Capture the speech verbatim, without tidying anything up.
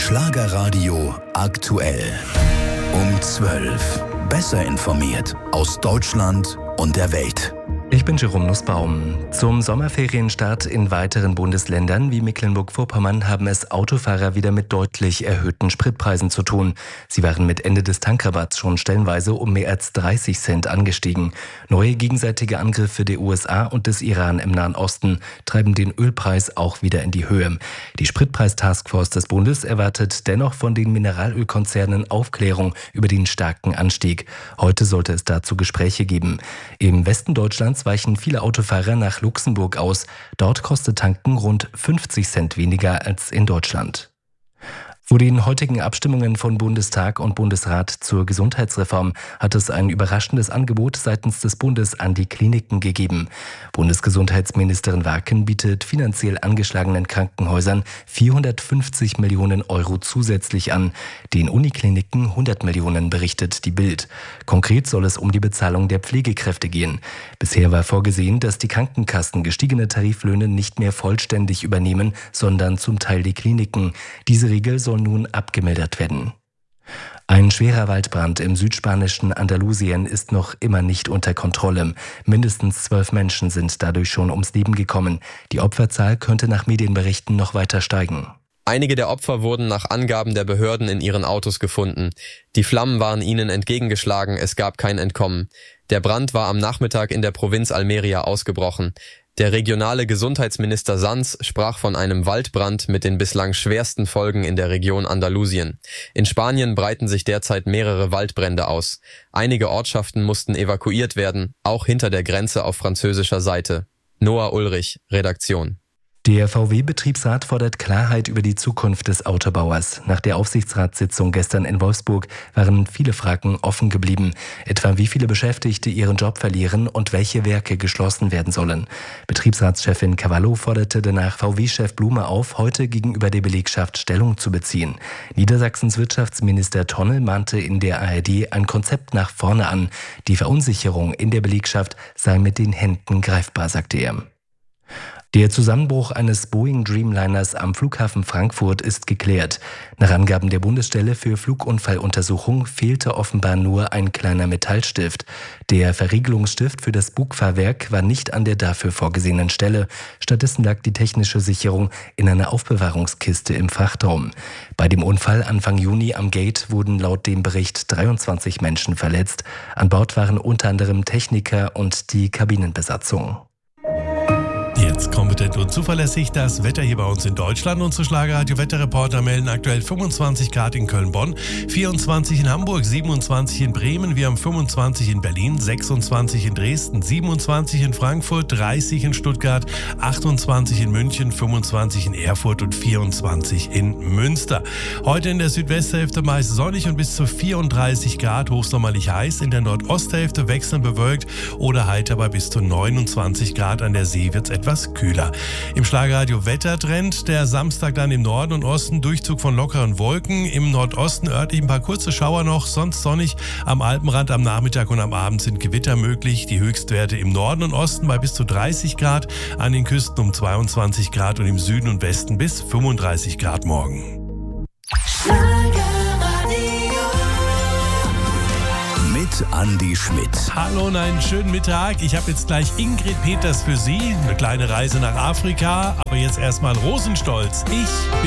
Schlagerradio aktuell. Um zwölf. Besser informiert aus Deutschland und der Welt. Ich bin Jerome Nussbaum. Zum Sommerferienstart in weiteren Bundesländern wie Mecklenburg-Vorpommern haben es Autofahrer wieder mit deutlich erhöhten Spritpreisen zu tun. Sie waren mit Ende des Tankrabatts schon stellenweise um mehr als dreißig Cent angestiegen. Neue gegenseitige Angriffe der U S A und des Iran im Nahen Osten treiben den Ölpreis auch wieder in die Höhe. Die Spritpreis-Taskforce des Bundes erwartet dennoch von den Mineralölkonzernen Aufklärung über den starken Anstieg. Heute sollte es dazu Gespräche geben. Im Westen Deutschlands weichen viele Autofahrer nach Luxemburg aus. Dort kostet Tanken rund fünfzig Cent weniger als in Deutschland. Vor den heutigen Abstimmungen von Bundestag und Bundesrat zur Gesundheitsreform hat es ein überraschendes Angebot seitens des Bundes an die Kliniken gegeben. Bundesgesundheitsministerin Warken bietet finanziell angeschlagenen Krankenhäusern vierhundertfünfzig Millionen Euro zusätzlich an. Den Unikliniken hundert Millionen, berichtet die Bild. Konkret soll es um die Bezahlung der Pflegekräfte gehen. Bisher war vorgesehen, dass die Krankenkassen gestiegene Tariflöhne nicht mehr vollständig übernehmen, sondern zum Teil die Kliniken. Diese Regel soll nun abgemildert werden. Ein schwerer Waldbrand im südspanischen Andalusien ist noch immer nicht unter Kontrolle. Mindestens zwölf Menschen sind dadurch schon ums Leben gekommen. Die Opferzahl könnte nach Medienberichten noch weiter steigen. Einige der Opfer wurden nach Angaben der Behörden in ihren Autos gefunden. Die Flammen waren ihnen entgegengeschlagen, es gab kein Entkommen. Der Brand war am Nachmittag in der Provinz Almeria ausgebrochen. Der regionale Gesundheitsminister Sanz sprach von einem Waldbrand mit den bislang schwersten Folgen in der Region Andalusien. In Spanien breiten sich derzeit mehrere Waldbrände aus. Einige Ortschaften mussten evakuiert werden, auch hinter der Grenze auf französischer Seite. Noah Ulrich, Redaktion. Der V W-Betriebsrat fordert Klarheit über die Zukunft des Autobauers. Nach der Aufsichtsratssitzung gestern in Wolfsburg waren viele Fragen offen geblieben. Etwa wie viele Beschäftigte ihren Job verlieren und welche Werke geschlossen werden sollen. Betriebsratschefin Cavallo forderte danach V W-Chef Blume auf, heute gegenüber der Belegschaft Stellung zu beziehen. Niedersachsens Wirtschaftsminister Tonne mahnte in der A R D ein Konzept nach vorne an. Die Verunsicherung in der Belegschaft sei mit den Händen greifbar, sagte er. Der Zusammenbruch eines Boeing Dreamliners am Flughafen Frankfurt ist geklärt. Nach Angaben der Bundesstelle für Flugunfalluntersuchung fehlte offenbar nur ein kleiner Metallstift. Der Verriegelungsstift für das Bugfahrwerk war nicht an der dafür vorgesehenen Stelle. Stattdessen lag die technische Sicherung in einer Aufbewahrungskiste im Frachtraum. Bei dem Unfall Anfang Juni am Gate wurden laut dem Bericht dreiundzwanzig Menschen verletzt. An Bord waren unter anderem Techniker und die Kabinenbesatzung. Jetzt kompetent und zuverlässig das Wetter hier bei uns in Deutschland. Unsere Schlagerradio-Wetterreporter melden aktuell fünfundzwanzig Grad in Köln-Bonn, vierundzwanzig in Hamburg, siebenundzwanzig in Bremen, wir haben fünfundzwanzig in Berlin, sechsundzwanzig in Dresden, siebenundzwanzig in Frankfurt, dreißig in Stuttgart, achtundzwanzig in München, fünfundzwanzig in Erfurt und vierundzwanzig in Münster. Heute in der Südwesthälfte meist sonnig und bis zu vierunddreißig Grad, hochsommerlich heiß. In der Nordosthälfte wechselnd bewölkt oder heiter bei bis zu neunundzwanzig Grad. An der See wird es etwas kühler. Im Schlagerradio Wettertrend der Samstag dann im Norden und Osten Durchzug von lockeren Wolken. Im Nordosten örtlich ein paar kurze Schauer noch, sonst sonnig. Am Alpenrand am Nachmittag und am Abend sind Gewitter möglich. Die Höchstwerte im Norden und Osten bei bis zu dreißig Grad, an den Küsten um zweiundzwanzig Grad und im Süden und Westen bis fünfunddreißig Grad morgen. Andi Schmidt. Hallo und einen schönen Mittag. Ich habe jetzt gleich Ingrid Peters für Sie. Eine kleine Reise nach Afrika, aber jetzt erstmal Rosenstolz. Ich bin